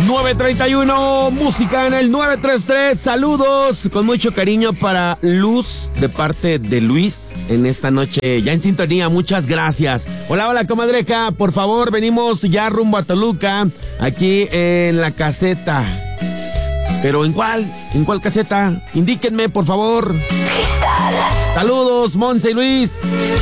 9:31, música en el 933. Saludos con mucho cariño para Luz de parte de Luis en esta noche ya en sintonía. Muchas gracias. Hola, comadreja. Por favor, venimos ya rumbo a Toluca, aquí en la caseta. ¿Pero en cuál? ¿En cuál caseta? Indíquenme, por favor. Cristal. Saludos, Monse y Luis.